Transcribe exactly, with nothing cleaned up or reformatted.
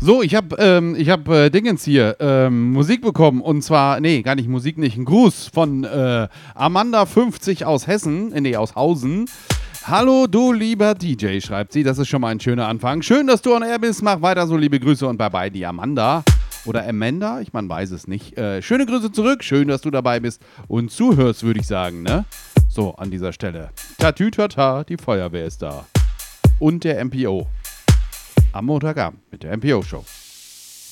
So, ich habe ähm, ich hab, äh, Dingens hier, ähm, Musik bekommen und zwar, nee, gar nicht Musik, nicht, ein Gruß von äh, Amanda fünfzig aus Hessen, äh, nee, aus Hausen. Hallo, du lieber D J, schreibt sie, das ist schon mal ein schöner Anfang. Schön, dass du on air bist, mach weiter so, liebe Grüße und bye bye, die Amanda. Oder Amanda, ich man weiß es nicht. Äh, schöne Grüße zurück, schön, dass du dabei bist und zuhörst, würde ich sagen, ne? So, an dieser Stelle. Tatütata, die Feuerwehr ist da. Und der M P O. Am Montagabend mit der M P O-Show.